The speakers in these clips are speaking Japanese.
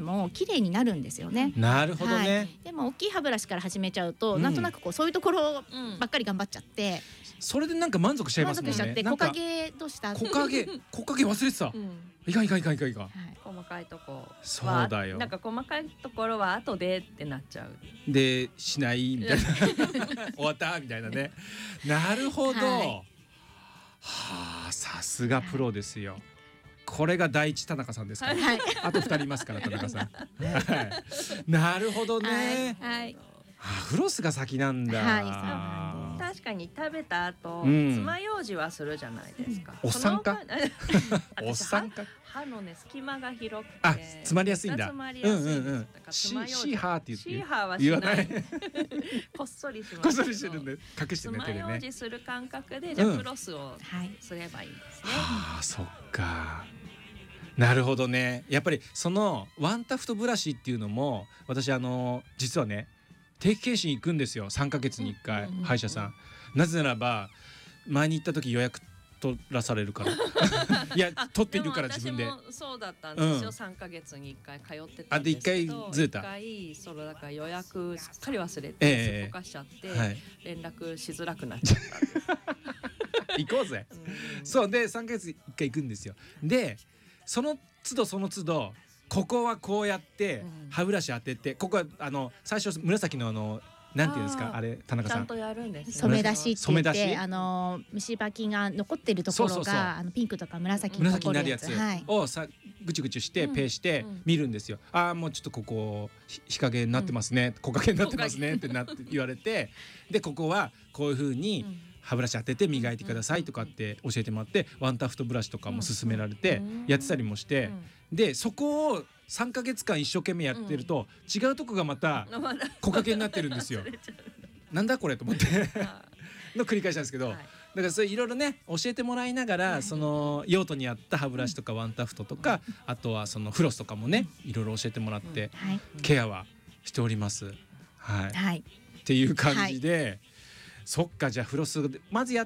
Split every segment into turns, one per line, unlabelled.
も綺麗になるんですよね。
なるほどね、
でも大きい歯ブラシから始めちゃうと、なんとなくこうそういうところばっかり頑張っちゃって、
それでなんか満足しちゃいますもんね。
満足しちゃって木陰とした
木陰忘れてた。いかん、
細かいとこは
そうだよ。
なんか細かいところは後でってなっちゃう。
でしないみたいな終わったみたいなね。なるほど、はあ、さすがプロですよ。これが第一田中さんですから、あと2人いますから田中さん。なるほどね。フロスが先なんだ。
確かに食べた後、爪楊枝はするじゃないですか。
おっさんかおっさんか。
歯のね隙間が広くて
詰まりやすいんだ。シーハーって言って。
シーハーはしないこっそりします。
こっそりしてるんで隠してね。
爪楊枝する感覚でじゃあフロスをすればいいんですね。
そっか。なるほどね。やっぱりそのワンタフトブラシっていうのも私実はね定期検診行くんですよ。3ヶ月に1回歯医者さん。なぜならば前に行った時予約取らされるからいや取っているから自分で。
私もそうだったんですよ。3ヶ月に1回通ってたんですけど、
1回ずれた。
1回それだから予約すっかり忘れてすっぽかしちゃって、連絡しづらくなっちゃった
行こうぜ。そうで3ヶ月1回行くんですよ。でその都度ここはこうやって歯ブラシ当てて、ここは最初紫のなんていうんですかあれ田中さん。
ちゃんとやるんです。
染め出しって言って虫歯菌が残ってるところがピンクとか紫になるやつをぐちぐちしてペーして見るんですよ。もうちょっとここ日陰になってますね、木陰になってますねって言われて、でここはこういう風に歯ブラシ当てて磨いてくださいとかって教えてもらって、ワンタフトブラシとかも勧められてやってたりもして、でそこを3ヶ月間一生懸命やってると、違うとこがまた木陰になってるんですよ。なんだこれと思っての繰り返したんですけど、だからそれいろいろね教えてもらいながら、その用途に合った歯ブラシとかワンタフトとか、あとはそのフロスとかもねいろいろ教えてもらってケアはしております。っていう感じで、そっか、じゃあフロスまずやって、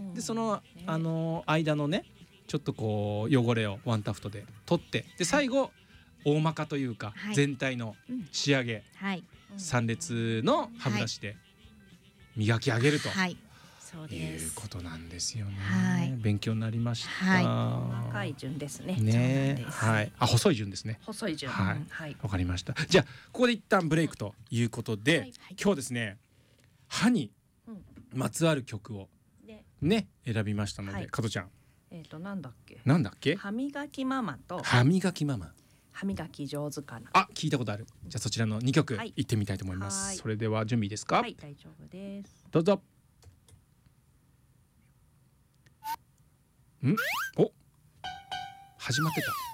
でその間のねちょっとこう汚れをワンタフトで取って、で最後大まかというか全体の仕上げ、3列の歯ブラシで磨き上げるということなんですよね。勉強になりました。
細かい順ですね。
細い順ですね。
細い順。
わかりました。じゃあここで一旦ブレイクということで、今日ですね歯にまつわる曲をね選びましたので、加トちゃん。
なんだっけ。歯磨きママと
歯磨きママ。
歯磨き上手かな。
聞いたことある。じゃあそちらの2曲いってみたいと思います。それでは準備ですか。
はい、大丈夫です。
どうぞ。お、始まってた。